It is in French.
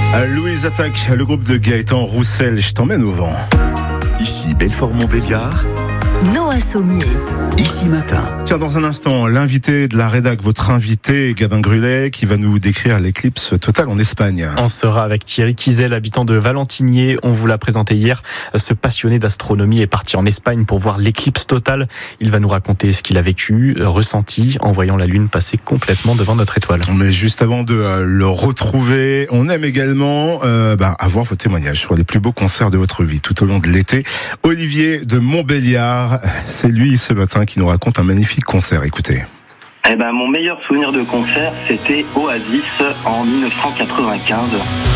Louise Attaque, le groupe de Gaëtan Roussel, je t'emmène au vent. Ici Belfort-Montbéliard. Noah Sommier. Ici Matin. Tiens, dans un instant, l'invité de la rédac, votre invité, Gabin Grulet, qui va nous décrire l'éclipse totale en Espagne. On sera avec Thierry Kizel, habitant de Valentinier. On vous l'a présenté hier. Ce passionné d'astronomie est parti en Espagne pour voir l'éclipse totale. Il va nous raconter ce qu'il a vécu, ressenti en voyant la Lune passer complètement devant notre étoile. Mais juste avant de le retrouver, on aime également avoir vos témoignages sur les plus beaux concerts de votre vie tout au long de l'été. Olivier de Montbéliard, c'est lui ce matin qui nous raconte un magnifique concert. Écoutez. Mon meilleur souvenir de concert, c'était Oasis en 1995.